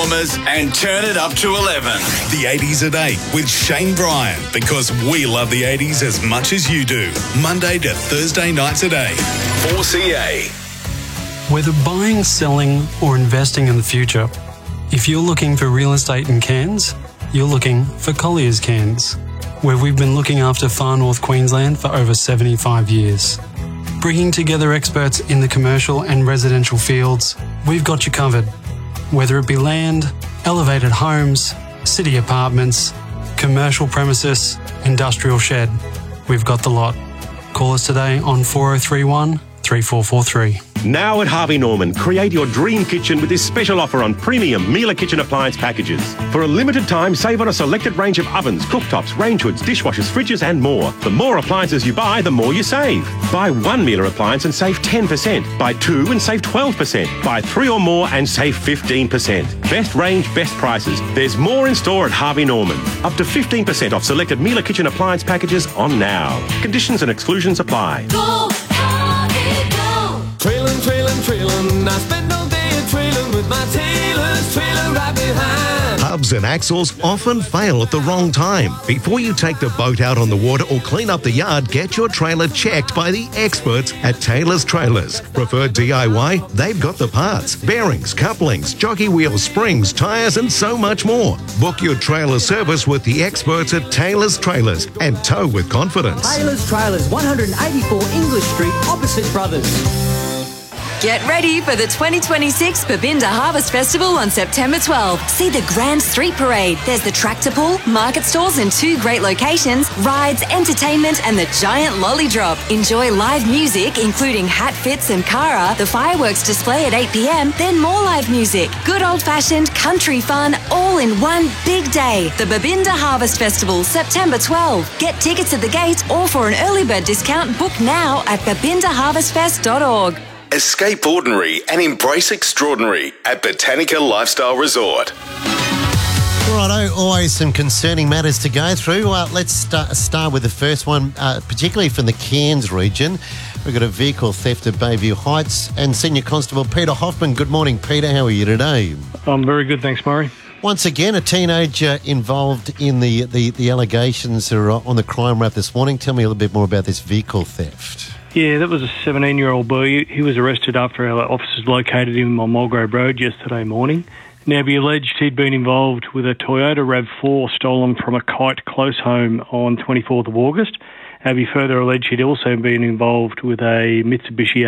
And turn it up to 11. The 80s at 8 with Shane Bryan, because we love the 80s as much as you do. Monday to Thursday nights at 8. 4CA. Whether buying, selling or investing in the future, if you're looking for real estate in Cairns, you're looking for Collier's Cairns, where we've been looking after Far North Queensland for over 75 years. Bringing together experts in the commercial and residential fields, we've got you covered. Whether it be land, elevated homes, city apartments, commercial premises, industrial shed, we've got the lot. Call us today on 4031 3443. Now at Harvey Norman, create your dream kitchen with this special offer on premium Miele kitchen appliance packages. For a limited time, save on a selected range of ovens, cooktops, range hoods, dishwashers, fridges and more. The more appliances you buy, the more you save. Buy one Miele appliance and save 10%. Buy two and save 12%. Buy three or more and save 15%. Best range, best prices. There's more in store at Harvey Norman. Up to 15% off selected Miele kitchen appliance packages on now. Conditions and exclusions apply. Go, Harvey, go. Trailin', I spend all day trailing with my tailor's trailer right behind. Hubs and axles often fail at the wrong time. Before you take the boat out on the water or clean up the yard, get your trailer checked by the experts at Taylor's Trailers. Preferred DIY? They've got the parts, bearings, couplings, jockey wheels, springs, tyres and so much more. Book your trailer service with the experts at Taylor's Trailers and tow with confidence. Taylor's Trailers, 184 English Street, opposite Brothers. Get ready for the 2026 Babinda Harvest Festival on September 12. See the Grand Street Parade. There's the tractor pull, market stalls in 2 great locations, rides, entertainment and the giant lolly drop. Enjoy live music including Hat Fits and Cara, the fireworks display at 8 p.m, then more live music. Good old-fashioned country fun all in one big day. The Babinda Harvest Festival, September 12. Get tickets at the gate or for an early bird discount, book now at babindaharvestfest.org. Escape ordinary and embrace extraordinary at Botanica Lifestyle Resort. Righto, always some concerning matters to go through. Let's start with the first one, particularly from the Cairns region. We've got a vehicle theft at Bayview Heights and Senior Constable Peter Hoffman. Good morning, Peter. How are you today? I'm very good, thanks, Murray. Once again, a teenager involved in the allegations that are on the crime rap this morning. Tell me a little bit more about this vehicle theft. Yeah, that was a 17-year-old boy. He was arrested after our officers located him on Mulgrave Road yesterday morning. Now, he alleged he'd been involved with a Toyota RAV4 stolen from a Kite close home on 24th of August. He further alleged he'd also been involved with a Mitsubishi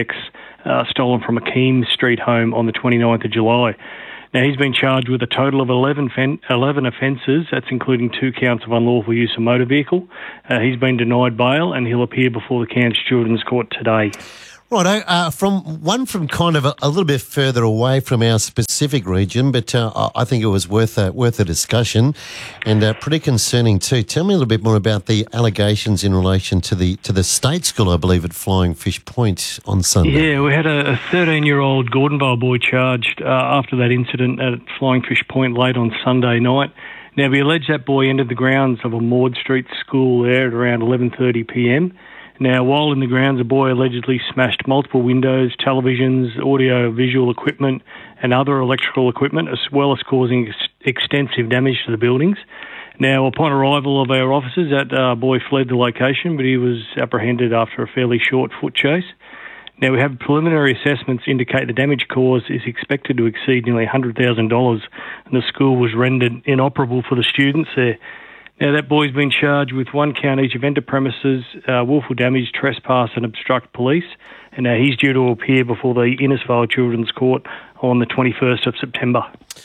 ASX stolen from a Keene Street home on the 29th of July. Now, he's been charged with a total of 11 offences. That's including 2 counts of unlawful use of motor vehicle. He's been denied bail and he'll appear before the Cairns Children's Court today. Righto, from kind of a little bit further away from our specific region, but I think it was worth a discussion and pretty concerning too. Tell me a little bit more about the allegations in relation to the state school, I believe, at Flying Fish Point on Sunday. Yeah, we had a 13-year-old Gordonvale boy charged after that incident at Flying Fish Point late on Sunday night. Now, we allege that boy entered the grounds of a Maud Street school there at around 11:30 p.m. Now, while in the grounds, the boy allegedly smashed multiple windows, televisions, audio-visual equipment and other electrical equipment, as well as causing extensive damage to the buildings. Now, upon arrival of our officers, that boy fled the location, but he was apprehended after a fairly short foot chase. Now, we have preliminary assessments indicate the damage caused is expected to exceed nearly $100,000, and the school was rendered inoperable for the students there. Now, that boy's been charged with 1 count each of enter premises, willful damage, trespass and obstruct police. And now he's due to appear before the Innisfail Children's Court on the 21st of September.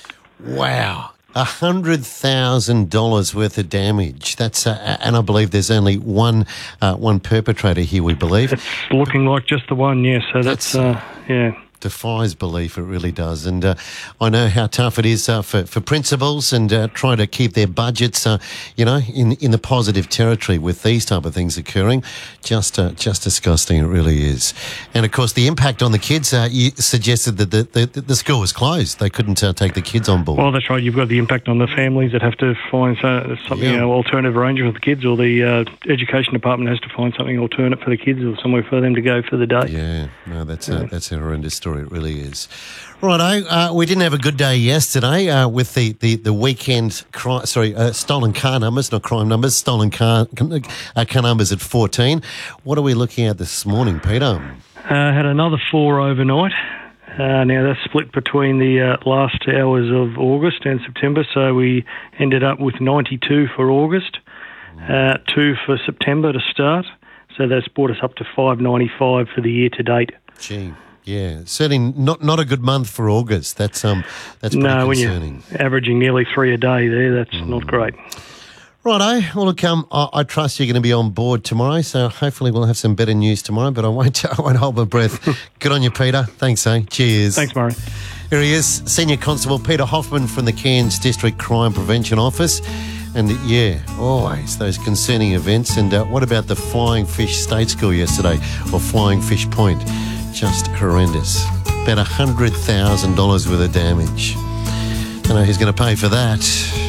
Wow. $100,000 worth of damage. That's and I believe there's only one perpetrator here, we believe. It's looking like just the one, yes. So that's yeah. Defies belief, it really does. And I know how tough it is for principals and trying to keep their budgets, in the positive territory with these type of things occurring. Just disgusting, it really is. And, of course, the impact on the kids, you suggested that the school was closed. They couldn't take the kids on board. Well, that's right. You've got the impact on the families that have to find something, alternative arrangement for the kids, or the education department has to find something alternate for the kids or somewhere for them to go for the day. Yeah, no, that's a horrendous story. story. It really is. Righto, we didn't have a good day yesterday with the weekend stolen car numbers, not crime numbers, stolen car numbers at 14. What are we looking at this morning, Peter? Had another 4 overnight. Now that's split between the last hours of August and September, so we ended up with 92 for August, 2 for September to start, so that's brought us up to 595 for the year to date. Gee, yeah, certainly not a good month for August. That's pretty concerning. When you're averaging nearly 3 a day there, that's not great. Righto, well, look, I trust you're going to be on board tomorrow, so hopefully we'll have some better news tomorrow, but I won't hold my breath. Good on you, Peter. Thanks, eh? Cheers. Thanks, Murray. Here he is, Senior Constable Peter Hoffman from the Cairns District Crime Prevention Office. And, yeah, always those concerning events. And what about the Flying Fish State School yesterday, or Flying Fish Point? Just horrendous. About $100,000 worth of damage. Don't know who's going to pay for that.